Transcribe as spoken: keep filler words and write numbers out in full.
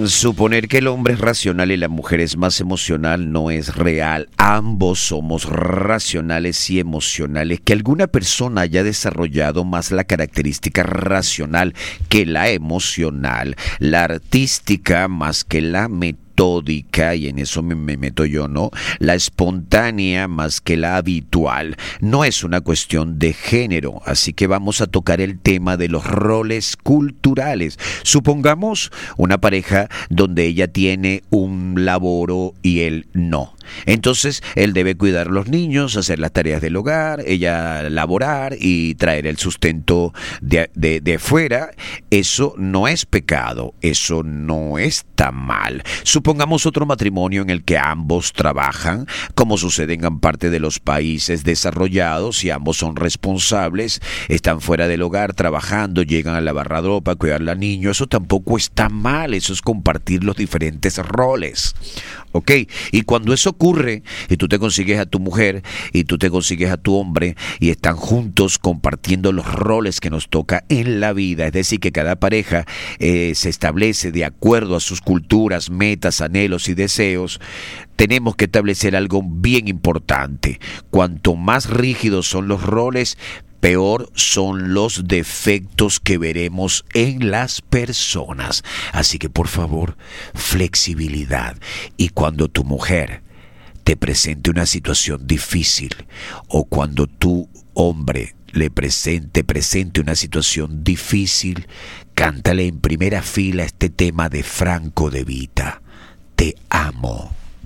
Suponer que el hombre es racional y la mujer es más emocional no es real. Ambos somos racionales y emocionales. Que alguna persona haya desarrollado más la característica racional que la emocional, la artística más que la metódica, y en eso me, me meto yo, ¿no? La espontánea más que la habitual. No es una cuestión de género, así que vamos a tocar el tema de los roles culturales. Supongamos una pareja donde ella tiene un laboro y él no. Entonces, él debe cuidar a los niños, hacer las tareas del hogar, ella laborar y traer el sustento de, de, de fuera. Eso no es pecado, eso no está mal. Supongamos otro matrimonio en el que ambos trabajan, como sucede en gran parte de los países desarrollados, y ambos son responsables, están fuera del hogar trabajando, llegan a lavar la ropa, cuidar al niño. Eso tampoco está mal, eso es compartir los diferentes roles. ¿Ok? Y cuando eso ocurre y tú te consigues a tu mujer y tú te consigues a tu hombre y están juntos compartiendo los roles que nos toca en la vida, es decir, que cada pareja eh, se establece de acuerdo a sus culturas, metas, anhelos y deseos, tenemos que establecer algo bien importante. Cuanto más rígidos son los roles, peor son los defectos que veremos en las personas. Así que por favor, flexibilidad. Y cuando tu mujer te presente una situación difícil, o cuando tu hombre le presente, presente una situación difícil, cántale en primera fila este tema de Franco De Vita: Te amo.